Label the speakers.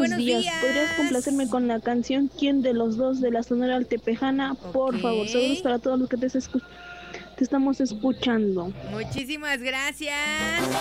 Speaker 1: buenos días.
Speaker 2: ¿Podrías complacerme con la canción ¿Quién de los dos de la Sonora Altepejana? Por favor, saludos para todos los que te estamos escuchando.
Speaker 1: Muchísimas gracias.